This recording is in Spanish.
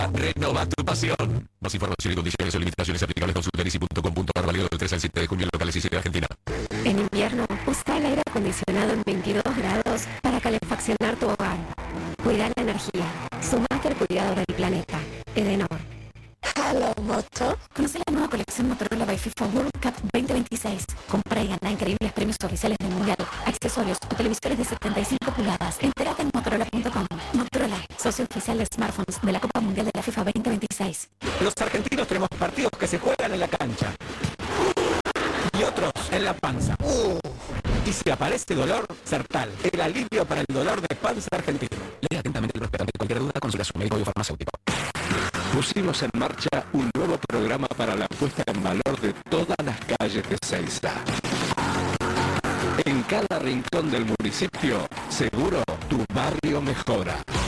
Renova tu pasión. Más información y condiciones o limitaciones aplicables. Consulta easy.com.ar, válido del 3 al 7 de junio en locales y de Argentina. En invierno, usa el aire acondicionado en 22 grados para calefaccionar tu hogar. Cuida la energía. Sumate al cuidado del planeta. Edenor. Hello, Moto. Conoce la nueva colección Motorola by FIFA World Cup 2026. Compra y gana increíbles premios oficiales del Mundial, accesorios o televisores de 75 pulgadas. Entérate en Motorola.com. Motorola, socio oficial de smartphones de la Copa Mundial de la FIFA 2026. Los argentinos tenemos partidos que se juegan en la cancha y otros en la panza. Y si aparece dolor, Sertal, el alivio para el dolor de panza argentino. Lea atentamente el prospecto. Ante cualquier duda, consulta a su médico o farmacéutico. Pusimos en marcha un nuevo programa para la puesta en valor de todas las calles de Seiza. En cada rincón del municipio, seguro tu barrio mejora.